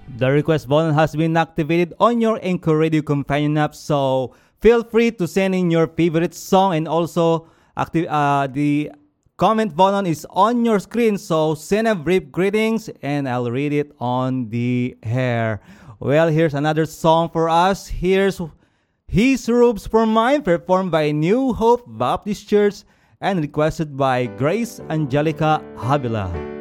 The request button has been activated on your Anchor Radio companion app, so feel free to send in your favorite song, and also the comment button is on your screen, so send a brief greetings and I'll read it on the air. Well, here's another song for us. Here's His Robes for Mine, performed by New Hope Baptist Church and requested by Grace Angelica Havila.